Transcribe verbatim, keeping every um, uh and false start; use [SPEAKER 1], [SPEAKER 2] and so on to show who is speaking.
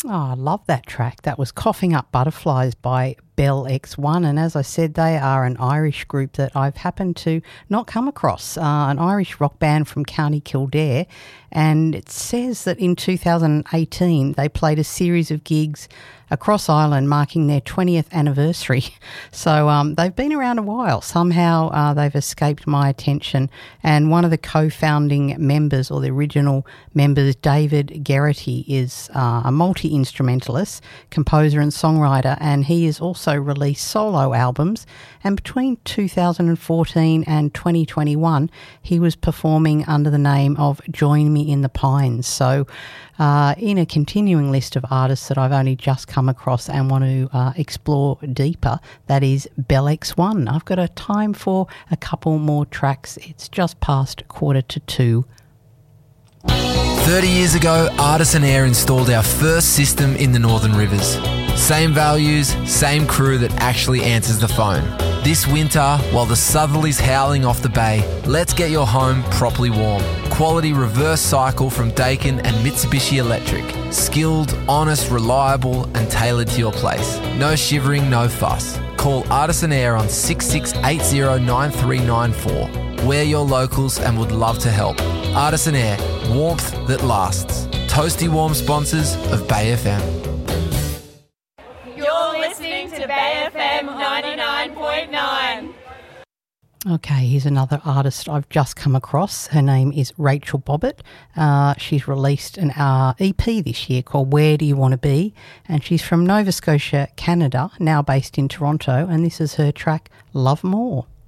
[SPEAKER 1] Oh, I love that track. That was Coughing Up Butterflies by Bell X one. And as I said, they are an Irish group that I've happened to not come across, uh, an Irish rock band from County Kildare. And it says that in two thousand eighteen, they played a series of gigs across Ireland marking their twentieth anniversary. So um, they've been around a while. Somehow uh, they've escaped my attention. And one of the co-founding members, or the original members, David Geraghty, is uh, a multi-instrumentalist, composer and songwriter, and he has also released solo albums. And between two thousand fourteen and twenty twenty-one, he was performing under the name of Join Me in the Pines. So uh, in a continuing list of artists that I've only just come across and want to uh, explore deeper, that is Bell X one. I've got a time for a couple more tracks. It's just past quarter to two.
[SPEAKER 2] thirty years ago, Artisan Air installed our first system in the Northern Rivers. Same values, same crew that actually answers the phone. This winter, while the southerly's howling off the bay, let's get your home properly warm. Quality reverse cycle from Daikin and Mitsubishi Electric. Skilled, honest, reliable and tailored to your place. No shivering, no fuss. Call Artisan Air on six six eight zero nine three nine four. We're your locals and would love to help. Artisan Air, warmth that lasts. Toasty warm sponsors of Bay F M.
[SPEAKER 3] You're listening to Bay F M ninety-nine point nine.
[SPEAKER 1] Okay, here's another artist I've just come across. Her name is Rachel Bobbitt. Uh, she's released an uh, E P this year called Where Do You Want to Be? And she's from Nova Scotia, Canada, now based in Toronto. And this is her track, Love More.